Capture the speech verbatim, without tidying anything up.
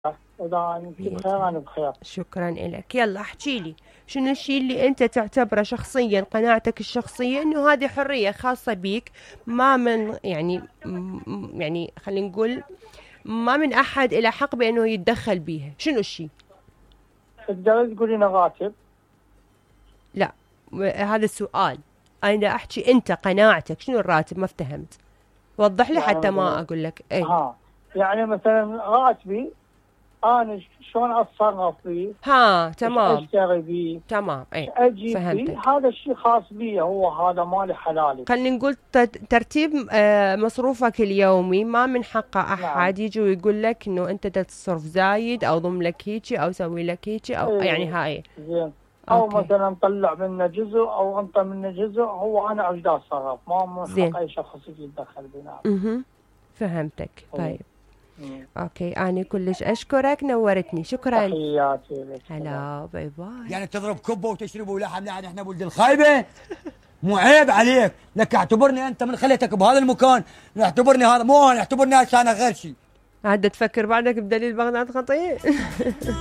إذا أنت بخير أنا بخير. شكرا لك. يلا احكي لي شنو الشيء اللي أنت تعتبره شخصيا، قناعتك الشخصية إنه هذه حرية خاصة بيك، ما من يعني يعني خلينا نقول ما من أحد إلى حق بأنه يتدخل بيها. شنو الشيء؟ تقدر تقولين راتب؟ لا هذا السؤال، أنا أحكي أنت قناعتك شنو الراتب، ما افتهمت، وضح لي يعني حتى ما أقول لك. أي ها يعني مثلا راتبي أنا شلون أتصرف فيه، ها تمام أشتري بيه، تمام اي أجيب فهمتك. بيه، هذا الشيء خاص بي، هو هذا مالي حلالي. خلينا نقول ترتيب مصروفك اليومي ما من حقه أحد نعم. يجي ويقول لك إنه أنت تصرف زايد أو ضم لك هيجي أو سوي لك هيجي أو إيه. يعني هاي. زين. أو أوكي. مثلا نطلع منه جزء أو أنطى منه جزء، هو أنا أقدر أتصرف، ما من زين. حق أي شخص يجي يتدخل بينا. اها فهمتك. طيب مم. اوكي انا كلش اشكرك، نورتني، شكرا. تحياتي لك. هلا باي باي. يعني تضرب كبه وتشربوا لحم؟ يعني احنا ولد الخايبه؟ مو عيب عليك؟ لك اعتبرني انت من خليتك بهذا المكان، اعتبرني هذا مو انا، اعتبرني عشان غير شيء. عاد تفكر بعدك بدليل بغداد خطير.